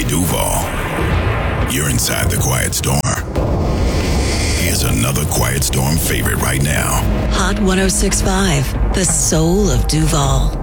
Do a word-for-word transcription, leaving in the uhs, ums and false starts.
Duval. You're inside the Quiet Storm. Here's another Quiet Storm favorite right now. Hot one oh six point five, the soul of Duval.